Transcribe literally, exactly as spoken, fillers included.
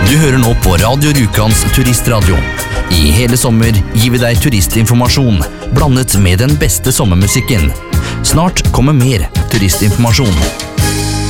Du hører nå på Radio Rjukans turistradio. I hele sommer gir vi deg turistinformasjon, blandet med den beste sommermusikken. Snart kommer mer turistinformasjon.